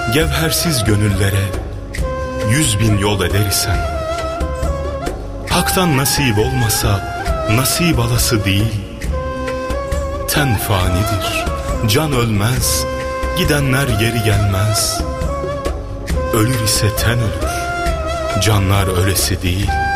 Gevhersiz gönüllere 100.000 yol eder isen, haktan nasip olmasa nasip alası değil. Ten fanidir, can ölmez, gidenler geri gelmez. Ölür ise ten ölür, canlar ölesi değil.